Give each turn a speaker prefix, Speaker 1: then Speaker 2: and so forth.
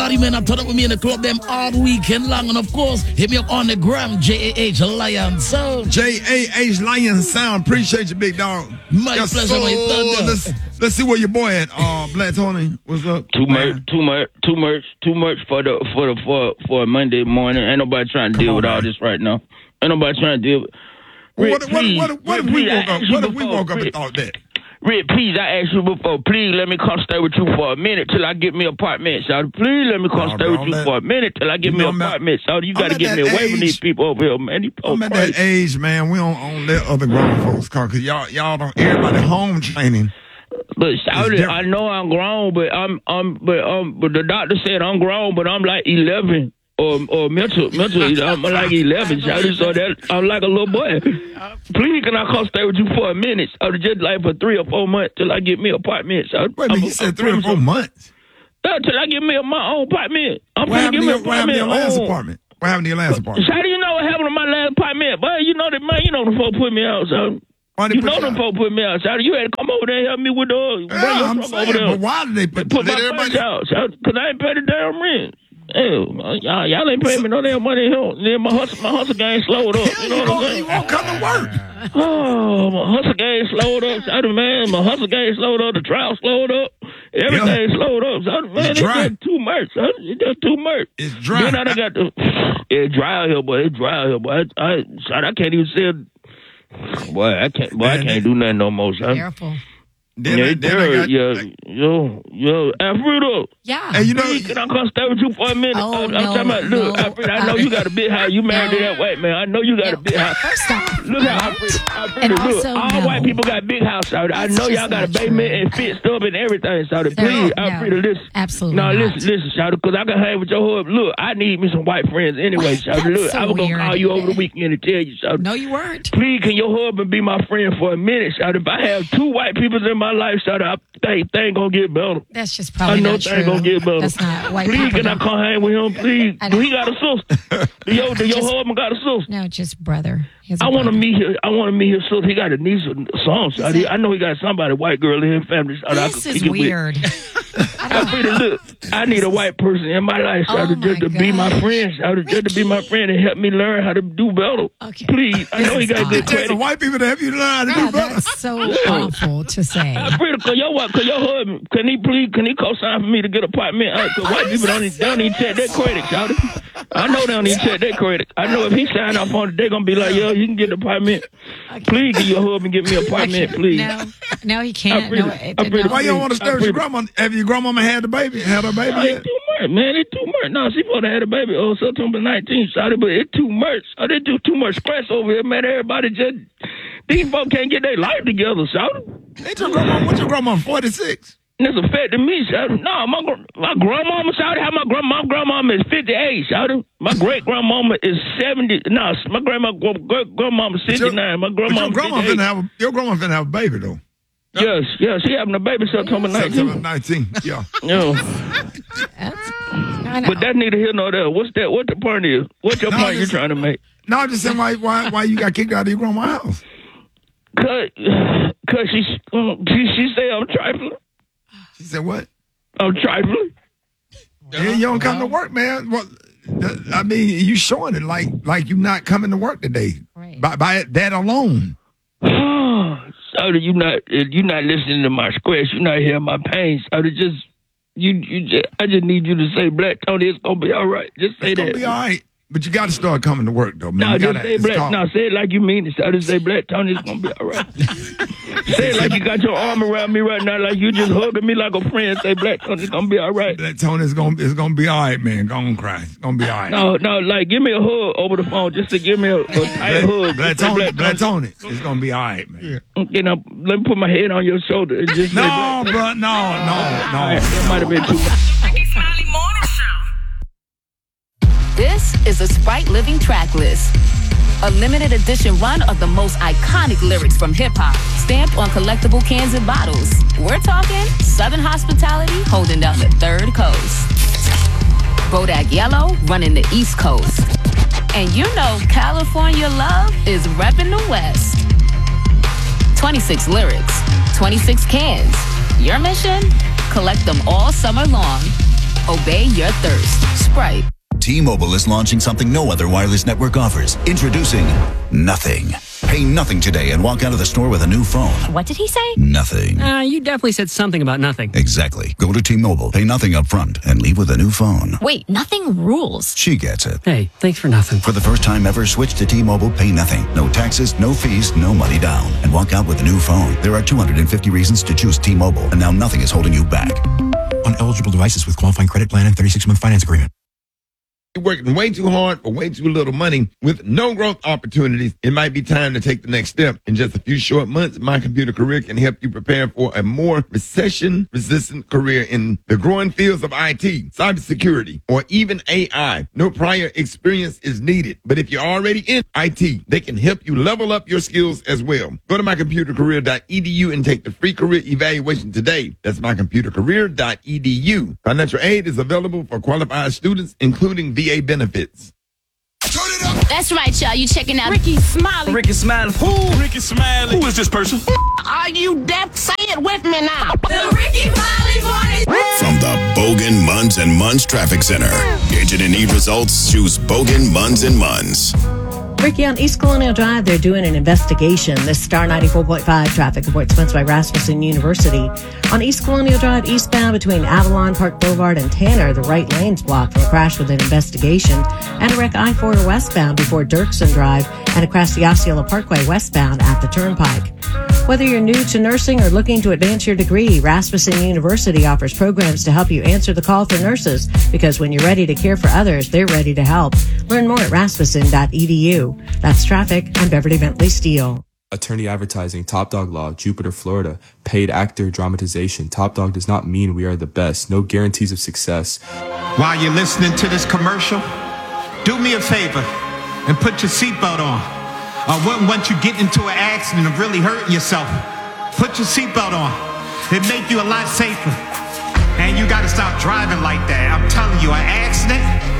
Speaker 1: Everybody, man, I turn up with me in the club them all weekend long. And of course, hit me up on the gram, JAH Lion Sound.
Speaker 2: JAH Lion Sound. Appreciate you, big dog.
Speaker 1: My pleasure, my thunder.
Speaker 2: Let's see where your boy at. Black Tony, what's up?
Speaker 3: Too much for a Monday morning. Ain't nobody trying to deal with all this right now. Ain't nobody trying to deal with.
Speaker 2: What if we woke up and thought that?
Speaker 3: Rick, please, I asked you before, please let me come stay with you for a minute till I get me an apartment, Shawty. Please let me come stay with you for a minute till I get me an apartment, Shawty. You got to get me away from these people over here, man.
Speaker 2: I'm at that age, man. We don't let other grown folks come because y'all don't. Everybody home training.
Speaker 3: But Shawty, I know I'm grown, but but the doctor said I'm grown, but I'm like 11. Or mental, I'm like 11, Shawty, so that I'm like a little boy. Please, can I come stay with you for a minute? Or just like for 3 or 4 months till I get me an apartment, Shawty.
Speaker 2: Wait a minute, you said 3 or 4 months?
Speaker 3: Yeah, till I get me my own apartment.
Speaker 2: What happened to your last apartment? What happened to your last apartment?
Speaker 3: Shawty, you know what happened to my last apartment? But you know that, man, you know the folk put me out, Shawty. You know them folk put me out, Shawty. You had to come over there and help me with the...
Speaker 2: Yeah, I'm saying, over there. But why did they put
Speaker 3: my everybody out, Shawty? Because I ain't paid the damn rent. Hell, y'all ain't paying me no damn money here. Then my hustle game slowed up. You know what I'm saying?
Speaker 2: You won't come to work.
Speaker 3: Oh, my hustle game slowed up. Shawty, man, my hustle game slowed up. The trial slowed up. Everything slowed up. Shawty, man, it's just too much. Shawty. It's just too much.
Speaker 2: It's dry.
Speaker 3: Then I got the... It's dry out here, boy. It's dry out here, boy. Shawty, I can't even see it. Boy, I can't do nothing no more, Shawty.
Speaker 4: Careful.
Speaker 3: Alfredo.
Speaker 4: Yeah.
Speaker 2: Hey, you know,
Speaker 3: can I come stay with you for a minute? I'm talking about, look, Alfredo, I know you got a big house. You married to that white man. I know you got a big house.
Speaker 4: First off,
Speaker 3: look how Alfredo, look, all white people got big house out there. I know y'all got a basement and fixed up and everything, Shawty. Please, Alfredo, listen.
Speaker 4: Absolutely.
Speaker 3: No, listen, Shawty, because I can hang with your husband. Look, I need me some white friends anyway, Shawty. Look, I was going to call you over the weekend to tell you, Shawty.
Speaker 4: No, you weren't.
Speaker 3: Please, can your husband be my friend for a minute, Shawty? If I have 2 white people in my life, Shawty, I think things gonna get better.
Speaker 4: That's just probably not true. I know
Speaker 3: things gonna get better.
Speaker 4: That's not white
Speaker 3: Please,
Speaker 4: people.
Speaker 3: can I come hang with him, please? Do he got a sister? Do your husband got a sister?
Speaker 4: No, just brother.
Speaker 3: I want to meet his sister. He got a niece or son. I know he got somebody, white girl in his family.
Speaker 4: This is weird.
Speaker 3: I need a white person in my life, just to be my friend, just to be my friend and help me learn how to do better.
Speaker 4: Okay.
Speaker 3: Please, I know he got good credit.
Speaker 2: Some white people to help you learn how to do better.
Speaker 4: That's so awful to say.
Speaker 3: Cause your husband, can he co-sign for me to get an apartment? Cause white people don't even check their credit, Shawty. I know they don't even check their credit. I know if he sign off on it, they're gonna be like, yo, you can get an apartment. Please, get your husband get me an apartment, please.
Speaker 4: No, he can't.
Speaker 2: Why you don't want to stay with your grandma? Have your grandmama had her baby yet?
Speaker 3: It's too much, man. It's too much. No, she supposed to have a baby on September 19th, Shawty, but it's too much. They do too much stress over here, man. Everybody these folks can't get their life together, Shawty.
Speaker 2: What's your grandma, 46?
Speaker 3: It's affecting me, Shawty. No, my grandmama, Shawty, my grandmama is 58, Shawty. My great grandmama is 70. No, my grandmama 69. My grandmama.
Speaker 2: Your grandma finna have a baby though.
Speaker 3: Yes, she having a baby September 19th.
Speaker 2: September 19th, yeah.
Speaker 3: But that's neither here nor there. What's the point is? What's your point you're trying to make?
Speaker 2: No, I'm just saying why you got kicked out of your grandma's house?
Speaker 3: Cause she say I'm trifling.
Speaker 2: She said what?
Speaker 3: I'm trifling.
Speaker 2: Yeah, you don't come to work, man. Well, I mean, you showing it like you not coming to work today.
Speaker 4: Right.
Speaker 2: By that alone.
Speaker 3: So you're not listening to my squares. You're not hearing my pain. So I just need you to say, Black Tony, it's gonna be all right. Just say that.
Speaker 2: It's gonna be all right. But you got to start coming to work, though, man.
Speaker 3: No, just say Black. No, say it like you mean it. So I just say, Black Tony, it's gonna be all right. Say it like you got your arm around me right now, like you just hugging me like a friend. Say, Black Tony, it's gonna be all right.
Speaker 2: Black Tony, it's gonna be all right, man. Go on, cry. It's gonna be all right.
Speaker 3: No, like give me a hug over the phone, just to give me a tight hug.
Speaker 2: Black Tony, it's gonna be all right, man.
Speaker 3: You know, let me put my head on your shoulder and just say,
Speaker 2: no.
Speaker 3: That might have been too much.
Speaker 5: This is the Sprite Living Track List. A limited edition run of the most iconic lyrics from hip-hop, stamped on collectible cans and bottles. We're talking Southern hospitality holding down the third coast. Bodak Yellow running the East Coast. And you know California love is repping the West. 26 lyrics, 26 cans. Your mission? Collect them all summer long. Obey your thirst. Sprite.
Speaker 6: T-Mobile is launching something no other wireless network offers. Introducing Nothing. Pay nothing today and walk out of the store with a new phone.
Speaker 5: What did he say?
Speaker 6: Nothing.
Speaker 7: You definitely said something about nothing.
Speaker 6: Exactly. Go to T-Mobile, pay nothing up front, and leave with a new phone.
Speaker 5: Wait, nothing rules.
Speaker 6: She gets it.
Speaker 7: Hey, thanks for nothing.
Speaker 6: For the first time ever, switch to T-Mobile, pay nothing. No taxes, no fees, no money down. And walk out with a new phone. There are 250 reasons to choose T-Mobile, and now nothing is holding you back.
Speaker 8: On eligible devices with qualifying credit plan and 36-month finance agreement.
Speaker 2: You're working way too hard for way too little money with no growth opportunities. It might be time to take the next step. In just a few short months, My Computer Career can help you prepare for a more recession-resistant career in the growing fields of IT, cybersecurity, or even AI. No prior experience is needed. But if you're already in IT, they can help you level up your skills as well. Go to mycomputercareer.edu and take the free career evaluation today. That's mycomputercareer.edu. Financial aid is available for qualified students, including VA benefits.
Speaker 5: That's right, y'all. You checking out
Speaker 9: Ricky Smiley.
Speaker 10: Ricky Smiley. Who?
Speaker 9: Ricky Smiley.
Speaker 10: Who is this person?
Speaker 9: Are you deaf? Say it with me now.
Speaker 11: The Ricky Smiley Morning.
Speaker 12: From the Bogan Munns and Munns Traffic Center. Agent and need results, choose Bogan Munns and Munns.
Speaker 13: Ricky, on East Colonial Drive, they're doing an investigation. This Star 94.5 traffic report sponsored by Rasmussen University. On East Colonial Drive, eastbound between Avalon, Park Boulevard, and Tanner, the right lane's blocked from a crash with an investigation, and a wreck I-4 westbound before Dirksen Drive, and across the Osceola Parkway westbound at the Turnpike. Whether you're new to nursing or looking to advance your degree, Rasmussen University offers programs to help you answer the call for nurses, because when you're ready to care for others, they're ready to help. Learn more at rasmussen.edu. That's traffic. I'm Beverly Bentley Steele.
Speaker 14: Attorney Advertising, Top Dog Law, Jupiter, Florida. Paid actor, dramatization. Top Dog does not mean we are the best. No guarantees of success.
Speaker 15: While you're listening to this commercial, do me a favor and put your seatbelt on. I wouldn't want you getting into an accident and really hurting yourself. Put your seatbelt on. It'd make you a lot safer. And you got to stop driving like that. I'm telling you, an accident